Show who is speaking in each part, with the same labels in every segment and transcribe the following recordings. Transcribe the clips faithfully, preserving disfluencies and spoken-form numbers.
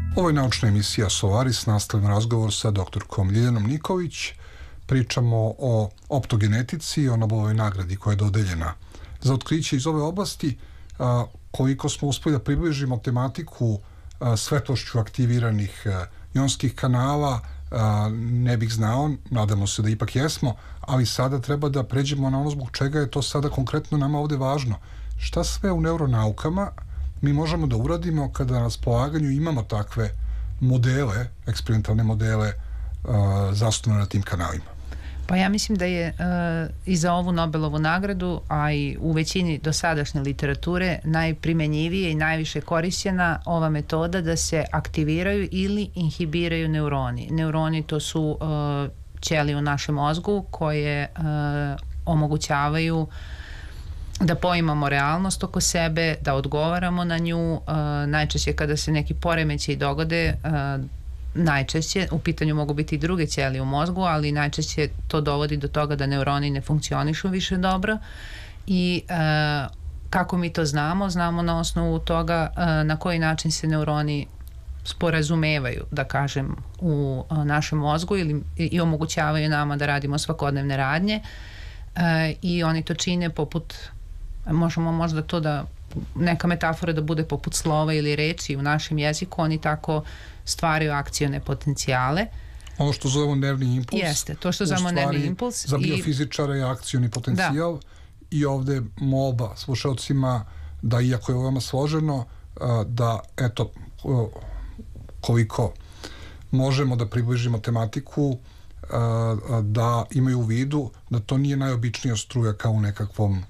Speaker 1: Ovo je naučna emisija Solaris, nastavljen razgovor sa doktorkom Ljiljanom Niković. Pričamo o optogenetici i o Nobelovoj nagradi koja je dodeljena za otkriće iz ove oblasti. A, koliko smo uspeli da približimo tematiku a, svetlošću aktiviranih a, ionskih kanala, a, ne bih znao, nadamo se da ipak jesmo, ali sada treba da pređemo na ono zbog čega je to sada konkretno nama ovde važno. Šta sve u neuronaukama mi možemo da uradimo kada na raspolaganju imamo takve modele, eksperimentalne modele uh, zasnovane na tim kanalima?
Speaker 2: Pa ja mislim da je uh, i za ovu Nobelovu nagradu, a i u većini dosadašnje literature najprimenjivije i najviše korišćena ova metoda da se aktiviraju ili inhibiraju neuroni. Neuroni to su uh, ćelije u našem mozgu koje uh, omogućavaju da poimamo realnost oko sebe, da odgovaramo na nju, uh, najčešće kada se neki poremećaji dogode, uh, najčešće, u pitanju mogu biti i druge ćelije u mozgu, ali najčešće to dovodi do toga da neuroni ne funkcionišu više dobro i uh, kako mi to znamo? Znamo na osnovu toga uh, na koji način se neuroni sporazumevaju, da kažem, u uh, našem mozgu ili, i, i omogućavaju nama da radimo svakodnevne radnje uh, i oni to čine poput, možemo možda to da, neka metafora da bude poput slova ili reči u našem jeziku, oni tako stvaraju akcione potencijale.
Speaker 1: Ono što zovemo nervni impuls.
Speaker 2: Jeste, to što zovemo nervni impuls.
Speaker 1: Za biofizičara je akcioni potencijal da. I ovde molba slušalcima da, iako je veoma složeno, da eto koliko možemo da približimo tematiku, da imaju u vidu da to nije najobičnija struja kao u nekakvom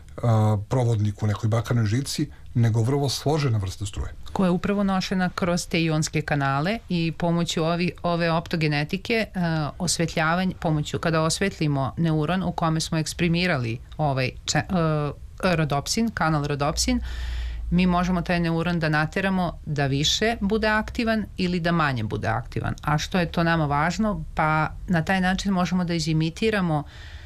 Speaker 1: provodniku, nekoj bakarnoj žici, nego vrlo složena vrsta struje.
Speaker 2: Koja je upravo nošena kroz te ionske kanale i pomoću ovi, ove optogenetike uh, osvetljavanje, pomoću kada osvetlimo neuron u kome smo eksprimirali ovaj če, uh, rodopsin, kanal rodopsin, mi možemo taj neuron da nateramo da više bude aktivan ili da manje bude aktivan. A što je to nama važno? Pa na taj način možemo da izimitiramo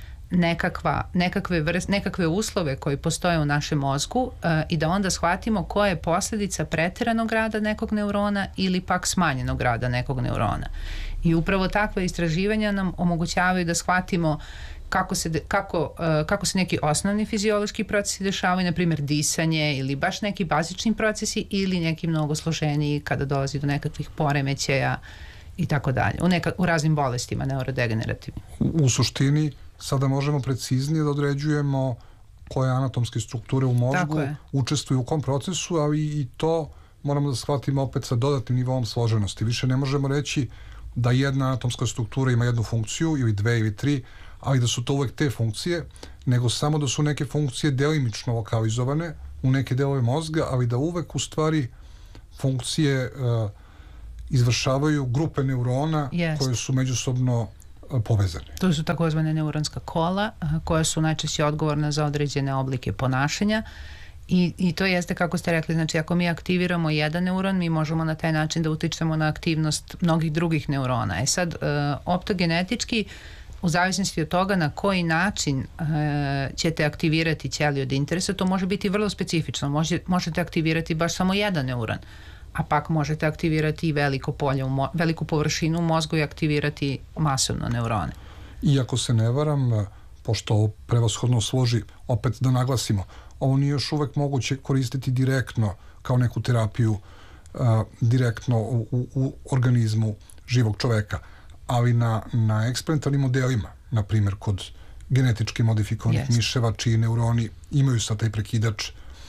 Speaker 2: nekakva, nekakve, vrst, nekakve uslove koji postoje u našem mozgu uh, i da onda shvatimo koja je posljedica preteranog rada nekog neurona ili pak smanjenog rada nekog neurona. I upravo takve istraživanja nam omogućavaju da shvatimo kako se, de, kako, uh, kako se neki osnovni fiziološki procesi dešavaju, na primjer disanje ili baš neki bazični procesi ili neki mnogo složeniji kada dolazi do nekakvih poremećaja i tako dalje, u, neka, u raznim bolestima neurodegenerativnim.
Speaker 1: U, u suštini sada možemo preciznije da određujemo koje anatomske strukture u mozgu učestvuju u kom procesu, ali i to moramo da shvatimo opet sa dodatnim nivom složenosti. Više ne možemo reći da jedna anatomska struktura ima jednu funkciju ili dve ili tri, ali da su to uvek te funkcije, nego samo da su neke funkcije delimično lokalizovane u neke delove mozga, ali da uvek u stvari funkcije uh, izvršavaju grupe neurona yes. koje su međusobno povezane.
Speaker 2: To su takozvane neuronska kola koja su najčešće odgovorne za određene oblike ponašanja i, i to jeste kako ste rekli, znači ako mi aktiviramo jedan neuron, mi možemo na taj način da utičemo na aktivnost mnogih drugih neurona. E sad, optogenetički, u zavisnosti od toga na koji način e, ćete aktivirati ćeliju od interesa, to može biti vrlo specifično. Može, možete aktivirati baš samo jedan neuron, a pak možete aktivirati i veliko polje, veliku površinu u mozgu i aktivirati masovno neurone.
Speaker 1: Iako se ne varam, pošto ovo prevashodno složi, opet da naglasimo, ovo nije još uvek moguće koristiti direktno kao neku terapiju a, direktno u, u, u organizmu živog čoveka, ali na, na eksperimentalnim modelima, na primjer kod genetički modifikovanih yes. miševa, čiji neuroni imaju sad taj prekidač,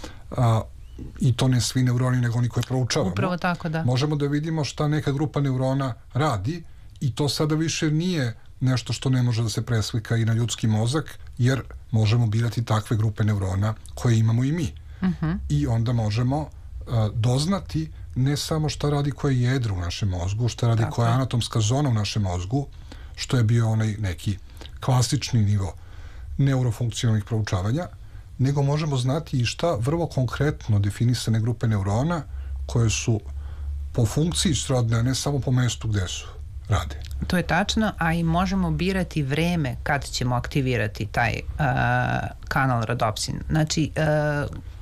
Speaker 1: a, i to ne svi neuroni, nego oni koje proučavamo.
Speaker 2: Upravo tako, da.
Speaker 1: Možemo da vidimo šta neka grupa neurona radi i to sada više nije nešto što ne može da se preslika i na ljudski mozak, jer možemo birati takve grupe neurona koje imamo i mi. Uh-huh. I onda možemo uh, doznati ne samo šta radi koje jedro u našem mozgu, šta radi tako. Koja je anatomska zona u našem mozgu, što je bio onaj neki klasični nivo neurofunkcionalnih proučavanja, nego možemo znati i šta vrlo konkretno definisane grupe neurona koje su po funkciji srodne, a ne samo po mestu gde su, rade.
Speaker 2: To je tačno, a i možemo birati vreme kad ćemo aktivirati taj uh, kanal rodopsin. Znači, uh,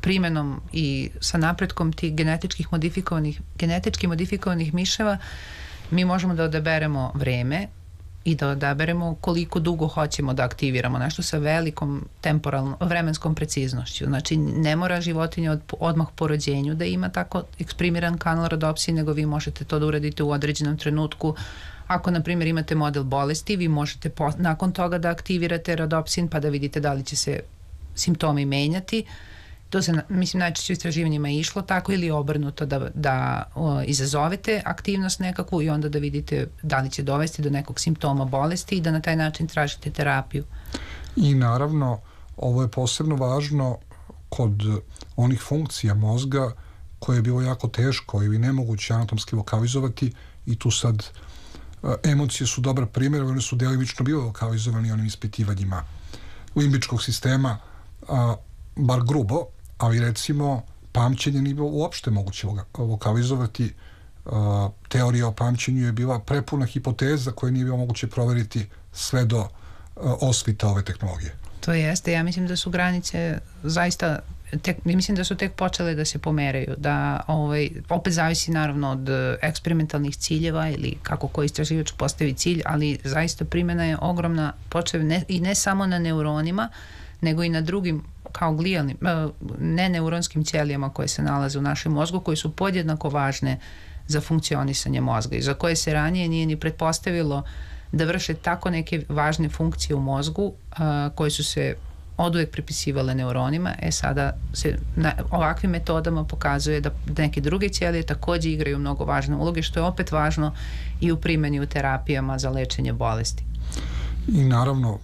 Speaker 2: primenom i sa napretkom tih genetičkih modifikovanih, genetički modifikovanih miševa mi možemo da odaberemo vreme i da odaberemo koliko dugo hoćemo da aktiviramo nešto sa velikom temporalnom, vremenskom preciznošću. Znači, ne mora životinja od, odmah po rođenju da ima tako eksprimiran kanal rodopsin, nego vi možete to da uradite u određenom trenutku. Ako, na primjer, imate model bolesti, vi možete po, nakon toga da aktivirate rodopsin pa da vidite da li će se simptomi menjati. To se, mislim, najčešće u istraživanjima je išlo tako ili obrnuto da, da o, izazovete aktivnost nekakvu i onda da vidite da li će dovesti do nekog simptoma bolesti i da na taj način tražite terapiju.
Speaker 1: I naravno, ovo je posebno važno kod onih funkcija mozga koje je bilo jako teško ili nemoguće anatomski lokalizovati i tu sad emocije su dobar primjer, one su delimično bile lokalizovani onim ispitivanjima limbičkog sistema, a, bar grubo, ali recimo pamćenje nije bilo uopšte moguće lokalizovati. A, teorija o pamćenju je bila prepuna hipoteza koje nije bilo moguće proveriti sve do a, osvita ove tehnologije.
Speaker 2: To jeste, ja mislim da su granice zaista tek, mislim da su tek počele da se pomeraju, da ovaj, opet zavisi naravno od eksperimentalnih ciljeva ili kako koji istraživač postavi cilj, ali zaista primjena je ogromna, počeo ne, i ne samo na neuronima, nego i na drugim kao glijalnim, ne neuronskim ćelijama koje se nalaze u našem mozgu, koji su podjednako važne za funkcionisanje mozga i za koje se ranije nije ni pretpostavilo da vrše tako neke važne funkcije u mozgu a, koje su se oduvek pripisivale neuronima. E sada se na ovakvim metodama pokazuje da neke druge ćelije takođe igraju mnogo važne uloge, što je opet važno i u primjeni u terapijama za lečenje bolesti.
Speaker 1: I naravno,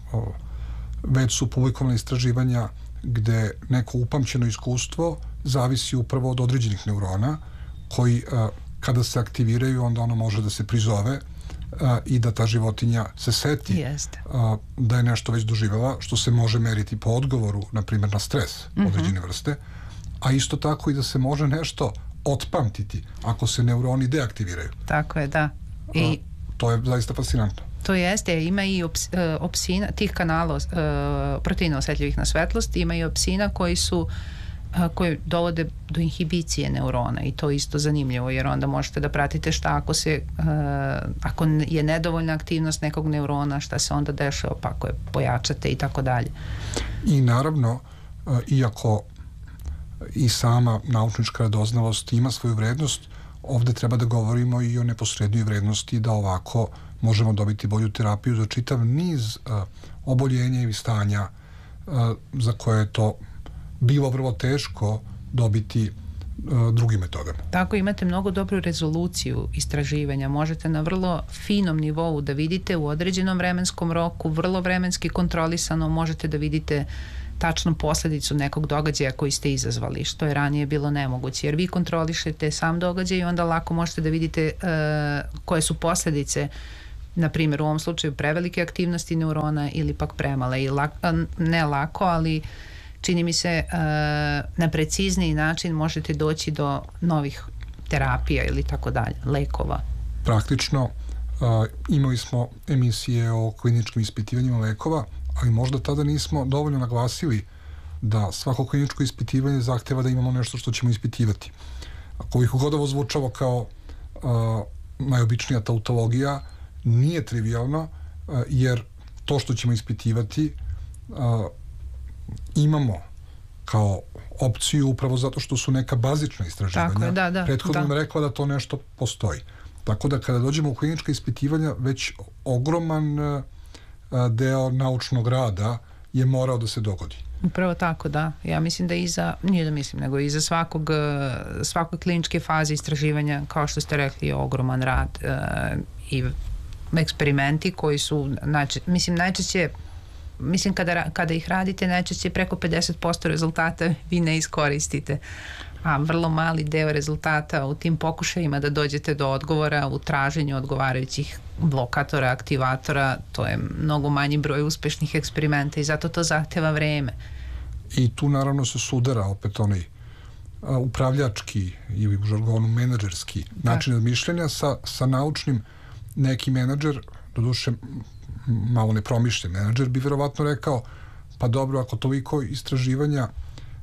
Speaker 1: već su publikovane istraživanja gde neko upamćeno iskustvo zavisi upravo od određenih neurona koji kada se aktiviraju onda ono može da se prizove i da ta životinja se seti
Speaker 2: Jeste.
Speaker 1: da je nešto već doživjela, što se može meriti po odgovoru, na primjer na stres mm-hmm. određene vrste, a isto tako i da se može nešto otpamtiti ako se neuroni deaktiviraju.
Speaker 2: Tako je, da. I
Speaker 1: to je zaista fascinantno.
Speaker 2: To jeste, ima i ops, opsina, tih kanala proteina osjetljivih na svetlost, ima i opsina koji su koje dovode do inhibicije neurona i to je isto zanimljivo jer onda možete da pratite šta ako se ako je nedovoljna aktivnost nekog neurona, šta se onda dešava pa ako je pojačate i tako dalje.
Speaker 1: I naravno, iako i sama naučnička radoznalost ima svoju vrednost, ovde treba da govorimo i o neposrednoj vrednosti da ovako možemo dobiti bolju terapiju za čitav niz oboljenja i stanja za koje je to bilo vrlo teško dobiti uh, drugim metodama.
Speaker 2: Tako, imate mnogo dobru rezoluciju istraživanja. Možete na vrlo finom nivou da vidite u određenom vremenskom roku, vrlo vremenski kontrolisano, možete da vidite tačnu posledicu nekog događaja koji ste izazvali, što je ranije bilo nemoguće. Jer vi kontrolišete sam događaj i onda lako možete da vidite uh, koje su posledice, na primjer u ovom slučaju prevelike aktivnosti neurona ili pak premale. I lak, ne lako, ali čini mi se uh, na precizniji način možete doći do novih terapija ili tako dalje, lekova.
Speaker 1: Praktično uh, imali smo emisije o kliničkim ispitivanjima lekova, ali možda tada nismo dovoljno naglasili da svako kliničko ispitivanje zahteva da imamo nešto što ćemo ispitivati. Koliko god ovo zvučalo kao uh, najobičnija tautologija, nije trivialno, uh, jer to što ćemo ispitivati uh, imamo kao opciju upravo zato što su neka bazična istraživanja.
Speaker 2: Tako je, da, da.
Speaker 1: Prethodno
Speaker 2: da.
Speaker 1: im rekla da to nešto postoji. Tako da kada dođemo u klinička ispitivanja, već ogroman uh, deo naučnog rada je morao da se dogodi.
Speaker 2: Upravo tako, da. Ja mislim da iza, nije da mislim, nego iza svakog, svakog kliničke faze istraživanja, kao što ste rekli, je ogroman rad uh, i eksperimenti koji su, znači, mislim, najčešće mislim kada, kada ih radite najčešće preko pedeset posto rezultata vi ne iskoristite, a vrlo mali deo rezultata u tim pokušajima da dođete do odgovora u traženju odgovarajućih blokatora, aktivatora, to je mnogo manji broj uspešnih eksperimenta i zato to zahteva vreme.
Speaker 1: I tu naravno se sudara opet onaj a, upravljački ili u žargonu menadžerski da. način razmišljanja sa, sa naučnim. Neki menadžer, doduše malo nepromišljen menadžer, bi verovatno rekao pa dobro, ako toliko istraživanja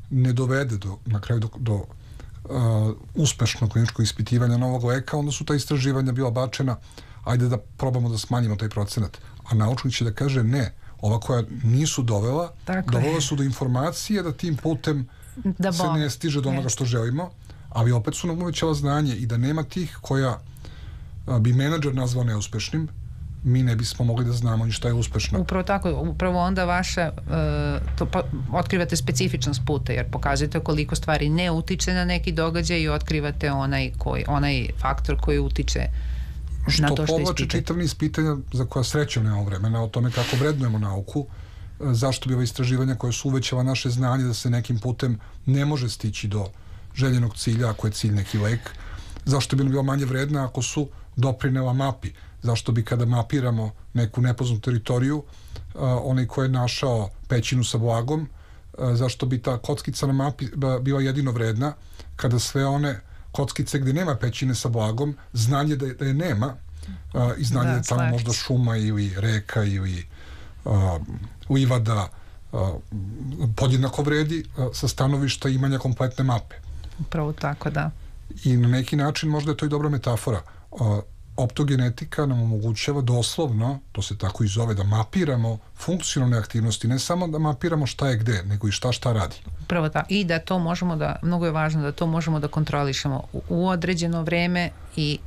Speaker 1: ne dovede do, na kraju do, do uh, uspešnog kliničkog ispitivanja novog leka, onda su ta istraživanja bila bačena, ajde da probamo da smanjimo taj procenat. A naučnik će da kaže ne, ova koja nisu dovela, Tako dovela je. su do informacije da tim putem da se ne stiže do onoga što želimo, ali opet su nam uvećala znanje i da nema tih koja a, bi menadžer nazvao neuspešnim, mi ne bismo mogli da znamo ni šta je uspešno.
Speaker 2: Upravo tako, upravo onda vaša uh, to pa, otkrivate specifičnost puta, jer pokazujete koliko stvari ne utiče na neki događaj i otkrivate onaj, koji, onaj faktor koji utiče
Speaker 1: što
Speaker 2: na to što
Speaker 1: povlači
Speaker 2: ispite.
Speaker 1: čitav niz pitanja za koja srećom nemamo vremena o tome kako vrednujemo nauku, zašto bi ova istraživanja koje su uvećala naše znanje da se nekim putem ne može stići do željenog cilja ako je cilj neki lek, zašto bi nam bila manje vredna ako su doprinela mapi, zašto bi kada mapiramo neku nepoznatu teritoriju, uh, onaj ko je našao pećinu sa blagom, uh, zašto bi ta kockica na mapi bila jedino vredna kada sve one kockice gdje nema pećine sa blagom, znanje da je, da je nema uh, i znanje da, da je tamo možda šuma ili reka ili uh, livada uh, podjednako vredi uh, sa stanovišta imanja kompletne mape.
Speaker 2: Upravo tako, da.
Speaker 1: I na neki način možda je to i dobra metafora. Uh, optogenetika nam omogućava doslovno, to se tako i zove, da mapiramo funkcionalne aktivnosti, ne samo da mapiramo šta je gde, nego i šta šta radi.
Speaker 2: Upravo tako. I da to možemo da, mnogo je važno da to možemo da kontrolišemo u, u određeno vreme i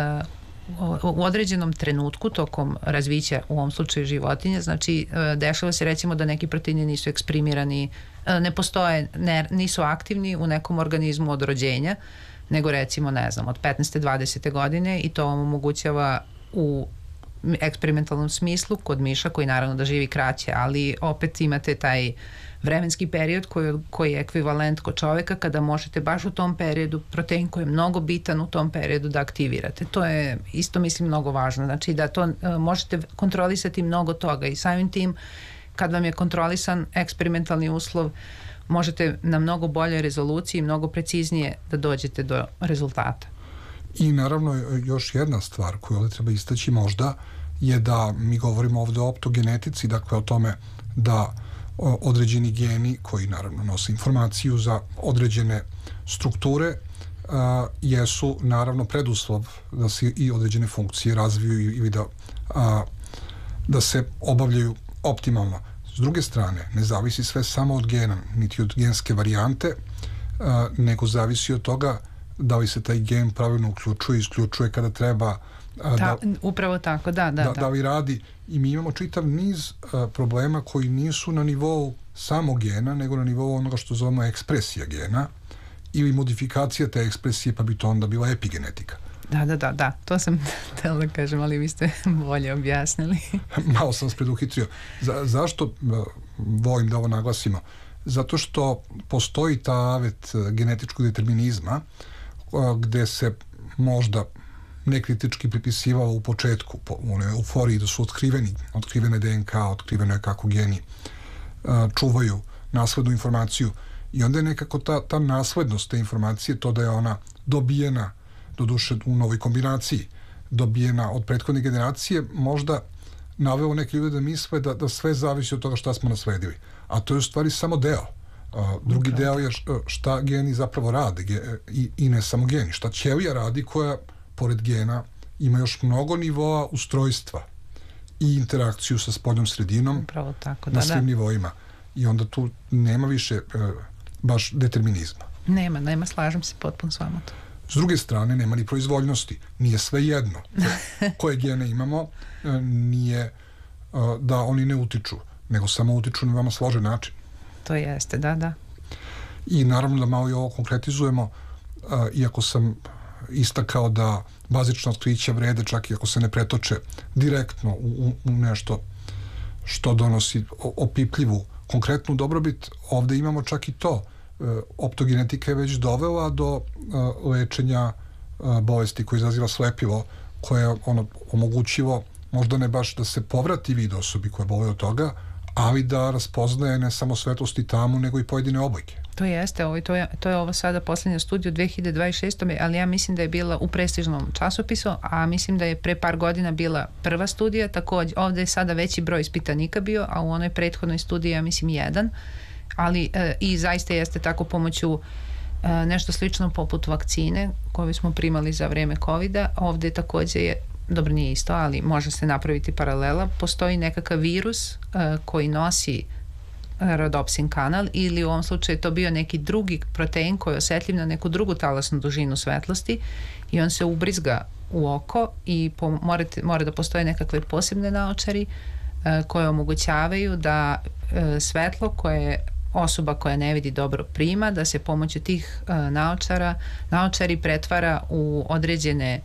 Speaker 2: uh, u određenom trenutku tokom razvića, u ovom slučaju životinje. Znači, uh, dešava se recimo da neki proteini nisu eksprimirani, uh, ne postoje, ne, nisu aktivni u nekom organizmu od rođenja, nego recimo, ne znam, od petnaeste dvadesete godine i to vam omogućava u eksperimentalnom smislu kod miša koji naravno da živi kraće, ali opet imate taj vremenski period koji, koji je ekvivalent kod čoveka kada možete baš u tom periodu protein koji je mnogo bitan u tom periodu da aktivirate. To je isto mislim mnogo važno. Znači da to uh, možete kontrolisati mnogo toga i samim tim kad vam je kontrolisan eksperimentalni uslov možete na mnogo boljoj rezoluciji, mnogo preciznije da dođete do rezultata.
Speaker 1: I naravno još jedna stvar koju ovdje treba istaći možda je da mi govorimo ovdje o optogenetici, dakle o tome da određeni geni koji naravno nose informaciju za određene strukture a, jesu naravno preduslov da se i određene funkcije razviju ili da, a, da se obavljaju optimalno. S druge strane, ne zavisi sve samo od gena, niti od genske varijante, a, nego zavisi od toga da li se taj gen pravilno uključuje i isključuje kada treba. A,
Speaker 2: Ta, da, upravo tako, da, da,
Speaker 1: da,
Speaker 2: da.
Speaker 1: Da li radi. I mi imamo čitav niz a, problema koji nisu na nivou samog gena, nego na nivou onoga što zovemo ekspresija gena ili modifikacija te ekspresije, pa bi to onda bila epigenetika.
Speaker 2: Da, da, da, da. To sam htjela da kažem, ali vi ste bolje objasnili.
Speaker 1: Malo sam se preduhitrio. Za, zašto a, volim da ovo naglasimo? Zato što postoji ta avet genetičkog determinizma a, gde se možda nekritički pripisivalo u početku po onoj euforiji da su otkriveni, otkrivene D N K, otkriveno je kako geni a, čuvaju naslednu informaciju i onda je nekako ta, ta naslednost te informacije, to da je ona dobijena doduše u novoj kombinaciji, dobijena od prethodne generacije, možda naveo neke ljude da misle da, da sve zavisi od toga šta smo nasledili. A to je u stvari samo deo. A, drugi okay. deo je šta geni zapravo rade ge, i, i ne samo geni. Šta ćelija radi koja, pored gena, ima još mnogo nivoa ustrojstva i interakciju sa spoljnom sredinom
Speaker 2: Upravo tako,
Speaker 1: na
Speaker 2: da,
Speaker 1: svim
Speaker 2: da.
Speaker 1: nivoima. I onda tu nema više e, baš determinizma.
Speaker 2: Nema, nema, slažem se potpuno s vama to.
Speaker 1: S druge strane, nema ni proizvoljnosti. Nije sve jedno. Koje gene imamo, nije da oni ne utiču, nego samo utiču na veoma složen način.
Speaker 2: To jeste, da, da.
Speaker 1: I naravno da malo i ovo konkretizujemo, iako sam istakao da bazična otkrića vrede čak i ako se ne pretoče direktno u, u nešto što donosi opipljivu konkretnu dobrobit, ovdje imamo čak i to. Optogenetika je već dovela do uh, lečenja uh, bolesti koje izaziva slepilo, koje je ono omogućivo možda ne baš da se povrati vid osobi koja boluje od toga, ali da raspoznaje ne samo svetlost i tamu, nego i pojedine obojke.
Speaker 2: To jeste, ovo, to, je, to je ovo sada posljednja studija u dve hiljade dvadeset šeste. ali ja mislim da je bila u prestižnom časopisu, a mislim da je pre par godina bila prva studija, također ovdje je sada veći broj ispitanika bio, a u onoj prethodnoj studiji ja mislim jedan, ali e, i zaista jeste tako pomoću e, nešto slično poput vakcine koju smo primali za vreme covida. Ovde takođe je, dobro nije isto, ali može se napraviti paralela, postoji nekakav virus e, koji nosi rodopsin kanal ili u ovom slučaju to bio neki drugi protein koji je osetljiv na neku drugu talasnu dužinu svetlosti i on se ubrizga u oko i po, morate, mora da postoje nekakve posebne naočari e, koje omogućavaju da e, svetlo koje osoba koja ne vidi dobro prima, da se pomoću tih e, naočara naočari pretvara u određene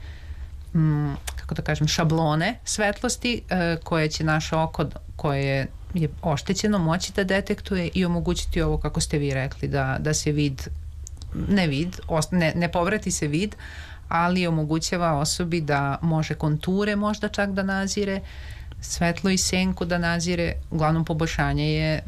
Speaker 2: m, kako da kažem, šablone svetlosti e, koje će naše oko koje je oštećeno moći da detektuje i omogućiti ovo kako ste vi rekli, da, da se vid, ne vid, ne, ne povrati se vid, ali omogućava osobi da može konture možda čak da nazire, svetlo i senku da nazire, uglavnom poboljšanje je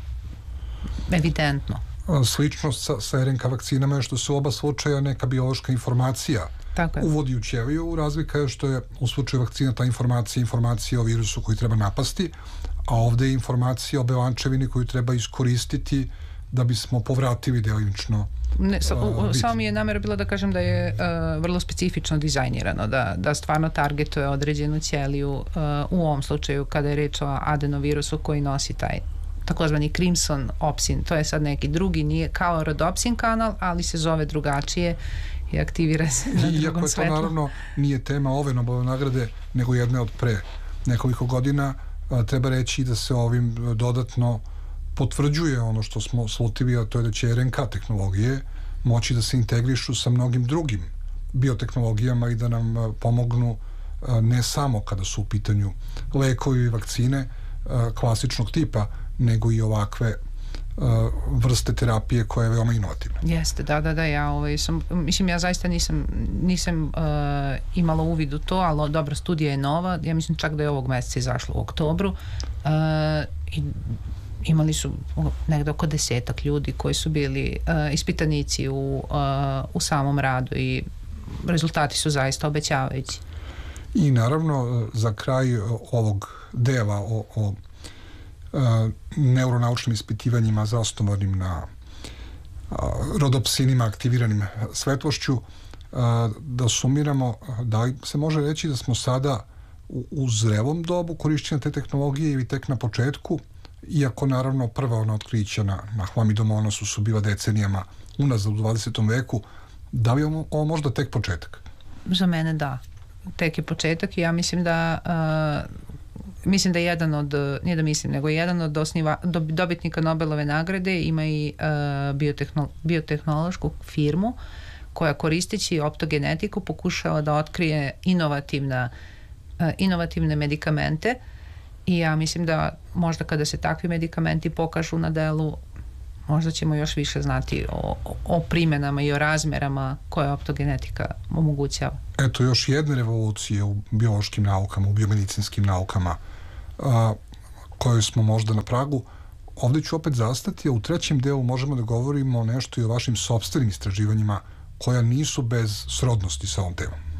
Speaker 2: evidentno.
Speaker 1: Sličnost sa, sa R N K vakcinama je što su oba slučaja neka biološka informacija uvodi u ćeliju, razlika je što je u slučaju vakcina ta informacija informacija o virusu koji treba napasti, a ovde je informacija o belančevini koju treba iskoristiti da bismo povratili delimično.
Speaker 2: Ne, sa, u, samo mi je namera bila da kažem da je uh, vrlo specifično dizajnirano, da, da stvarno targetuje određenu ćeliju uh, u ovom slučaju kada je reč o adenovirusu koji nosi taj takozvani Crimson opsin, to je sad neki drugi, nije kao rodopsin kanal, ali se zove drugačije i aktivira se na drugom
Speaker 1: Iako je to
Speaker 2: svetlu.
Speaker 1: naravno nije tema ove Nobelove nagrade, nego jedne od pre nekoliko godina, a, treba reći da se ovim dodatno potvrđuje ono što smo slutili, a to je da će R N K tehnologije moći da se integrišu sa mnogim drugim biotehnologijama i da nam a, pomognu a, ne samo kada su u pitanju lekovi i vakcine a, klasičnog tipa, nego i ovakve uh, vrste terapije koja je veoma inovativna.
Speaker 2: Jeste, da, da, da, ja ovaj, sam, mislim, ja zaista nisam, nisam uh, imala uvid u to, ali dobra studija je nova, ja mislim čak da je ovog meseca izašla u oktobru uh, i imali su negde oko desetak ljudi koji su bili uh, ispitanici u, uh, u samom radu i rezultati su zaista obećavajući.
Speaker 1: I naravno, za kraj ovog dela o, o Uh, neuronaučnim ispitivanjima zasnovanim na uh, rodopsinima aktiviranim svetlošću, uh, da sumiramo, da li se može reći da smo sada u, u zrelom dobu korišćenja te tehnologije ili tek na početku, iako naravno prva ona otkrića na, na Hlamidoomonasu su bila decenijama unazad u dvadesetom veku, da li je ovo, ovo možda tek početak?
Speaker 2: Za mene da. Tek je početak i ja mislim da uh, mislim da je jedan od, nije da mislim, nego je jedan od osniva, dobitnika Nobelove nagrade ima i uh, biotehno, biotehnološku firmu koja koristeći optogenetiku pokušava da otkrije inovativna, uh, inovativne medikamente i ja mislim da možda kada se takvi medikamenti pokažu na delu, možda ćemo još više znati o, o primjenama i o razmerama koje optogenetika omogućava.
Speaker 1: Eto, još jedne revolucije u biološkim naukama, u biomedicinskim naukama, a, koje smo možda na pragu. Ovde ću opet zastati, a u trećem delu možemo da govorimo nešto i o vašim sopstvenim istraživanjima koja nisu bez srodnosti sa ovom temom.